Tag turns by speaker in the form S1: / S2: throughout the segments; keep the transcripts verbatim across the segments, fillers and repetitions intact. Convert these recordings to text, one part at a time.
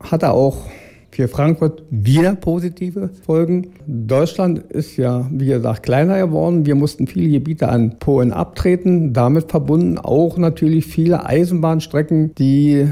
S1: hatte auch für Frankfurt wieder positive Folgen. Deutschland ist ja, wie gesagt, kleiner geworden. Wir mussten viele Gebiete an Polen abtreten. Damit verbunden auch natürlich viele Eisenbahnstrecken, die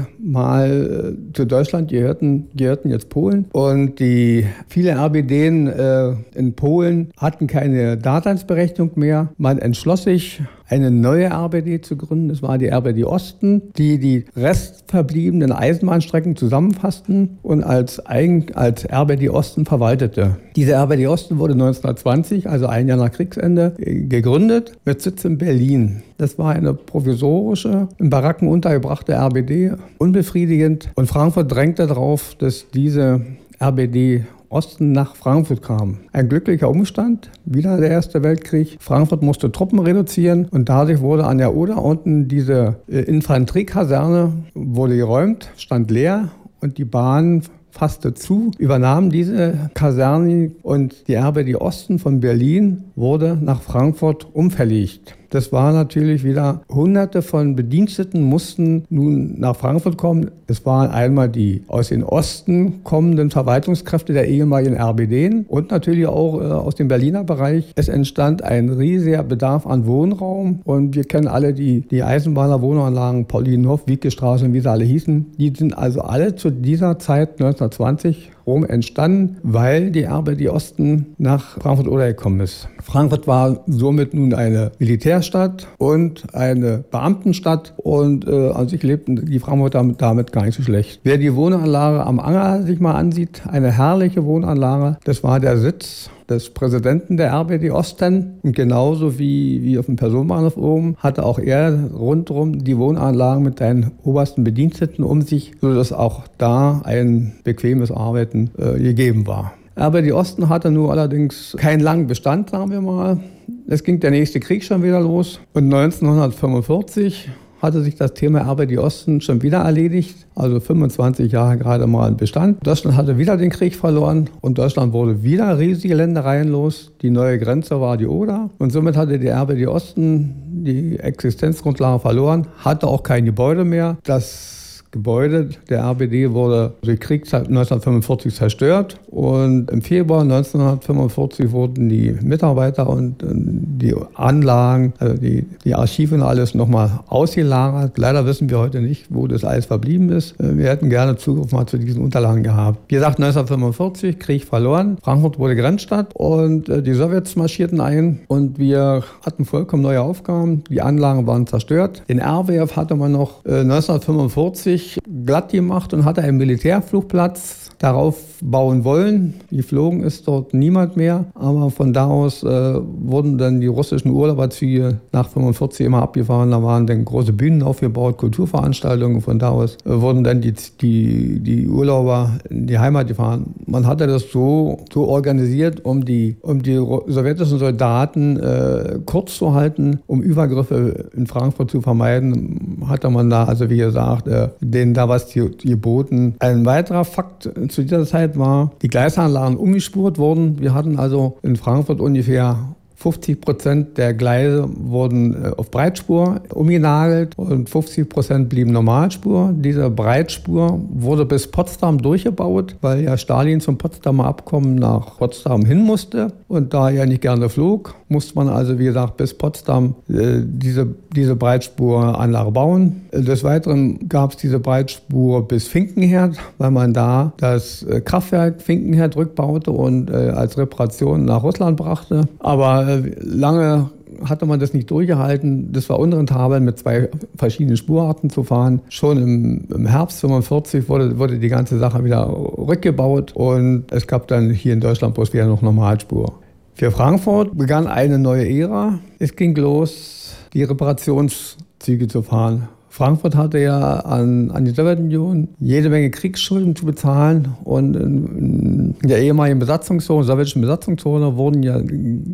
S1: mal äh, zu Deutschland gehörten, gehörten jetzt Polen. Und die viele R B Ds äh, in Polen hatten keine Daseinsberechtigung mehr. Man entschloss sich, eine neue R B D zu gründen. Das war die R B D Osten, die die restverbliebenen Eisenbahnstrecken zusammenfassten und als, Eigen, als R B D Osten verwaltete. Diese R B D Osten wurde neunzehnhundertzwanzig, also ein Jahr nach Kriegsende, gegründet mit Sitz in Berlin. Das war eine provisorische, in Baracken untergebrachte R B D, unbefriedigend. Und Frankfurt drängte darauf, dass diese R B D Osten nach Frankfurt kam. Ein glücklicher Umstand, wieder der Erste Weltkrieg. Frankfurt musste Truppen reduzieren und dadurch wurde an der Oder unten diese Infanteriekaserne wurde geräumt, stand leer und die Bahn fasste zu, übernahm diese Kaserne und die R B D Osten von Berlin wurde nach Frankfurt umverlegt. Das war natürlich wieder, hunderte von Bediensteten mussten nun nach Frankfurt kommen. Es waren einmal die aus dem Osten kommenden Verwaltungskräfte der ehemaligen R B Ds und natürlich auch äh, aus dem Berliner Bereich. Es entstand ein riesiger Bedarf an Wohnraum und wir kennen alle die, die Eisenbahner Wohnanlagen, Paulinenhof, Wiekestraße und wie sie alle hießen. Die sind also alle zu dieser Zeit neunzehnhundertzwanzig rum entstanden, weil die R B D Osten nach Frankfurt-Oder gekommen ist. Frankfurt war somit nun eine Militärstadt und eine Beamtenstadt und äh, an sich lebten die Frankfurter damit, damit gar nicht so schlecht. Wer die Wohnanlage am Anger sich mal ansieht, eine herrliche Wohnanlage, das war der Sitz des Präsidenten der R B D Osten. Und genauso wie, wie auf dem Personenbahnhof oben hatte auch er rundherum die Wohnanlagen mit seinen obersten Bediensteten um sich, sodass auch da ein bequemes Arbeiten äh, gegeben war. R B D Osten hatte nur allerdings keinen langen Bestand, sagen wir mal. Es ging der nächste Krieg schon wieder los und neunzehnhundertfünfundvierzig hatte sich das Thema R B D Osten schon wieder erledigt, also fünfundzwanzig Jahre gerade mal im Bestand. Deutschland hatte wieder den Krieg verloren und Deutschland wurde wieder riesige Ländereien los. Die neue Grenze war die Oder und somit hatte die R B D Osten die Existenzgrundlage verloren, hatte auch kein Gebäude mehr. Das Gebäude der R B D wurde durch Krieg neunzehnhundertfünfundvierzig zerstört und im Februar neunzehnhundertfünfundvierzig wurden die Mitarbeiter und die Anlagen, also die, die Archive und alles nochmal ausgelagert. Leider wissen wir heute nicht, wo das alles verblieben ist. Wir hätten gerne Zugriff mal zu diesen Unterlagen gehabt. Wie gesagt, neunzehnhundertfünfundvierzig, Krieg verloren, Frankfurt wurde Grenzstadt und die Sowjets marschierten ein und wir hatten vollkommen neue Aufgaben. Die Anlagen waren zerstört. Den R W F hatte man noch neunzehnhundertfünfundvierzig glatt gemacht und hatte einen Militärflugplatz darauf bauen wollen. Geflogen ist dort niemand mehr, aber von da aus äh, wurden dann die russischen Urlauberzüge nach fünfundvierzig immer abgefahren. Da waren dann große Bühnen aufgebaut, Kulturveranstaltungen. Von da aus äh, wurden dann die, die, die Urlauber in die Heimat gefahren. Man hatte das so, so organisiert, um die, um die sowjetischen Soldaten äh, kurz zu halten, um Übergriffe in Frankfurt zu vermeiden, hatte man da, also wie gesagt, äh, denen da was geboten. Ein weiterer Fakt zu dieser Zeit war, die Gleisanlagen umgespurt wurden. Wir hatten also in Frankfurt ungefähr fünfzig Prozent der Gleise wurden auf Breitspur umgenagelt und fünfzig Prozent blieben Normalspur. Diese Breitspur wurde bis Potsdam durchgebaut, weil ja Stalin zum Potsdamer Abkommen nach Potsdam hin musste. Und da er nicht gerne flog, musste man also, wie gesagt, bis Potsdam äh, diese, diese Breitspuranlage bauen. Des Weiteren gab es diese Breitspur bis Finkenherd, weil man da das Kraftwerk Finkenherd rückbaute und äh, als Reparation nach Russland brachte. Aber äh, lange hatte man das nicht durchgehalten. Das war unrentabel, mit zwei verschiedenen Spurarten zu fahren. Schon im, im Herbst fünfundvierzig wurde, wurde die ganze Sache wieder rückgebaut und es gab dann hier in Deutschland bloß wieder noch Normalspur. Für Frankfurt begann eine neue Ära. Es ging los, die Reparationszüge zu fahren. Frankfurt hatte ja an, an die Sowjetunion jede Menge Kriegsschulden zu bezahlen und in, in der ehemaligen Besatzungszone, sowjetischen Besatzungszone, wurden ja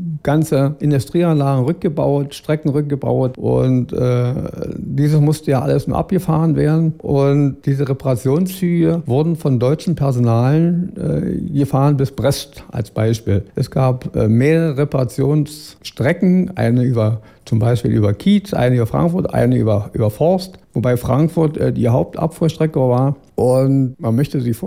S1: ganze Industrieanlagen rückgebaut, Strecken rückgebaut und äh, dieses musste ja alles nur abgefahren werden und diese Reparationszüge wurden von deutschen Personalen äh, gefahren bis Brest als Beispiel. Es gab äh, mehrere Reparationsstrecken, eine über zum Beispiel über Kiez, eine über Frankfurt, eine über, über Forst, wobei Frankfurt äh, die Hauptabfuhrstrecke war. Und man möchte sich vorstellen,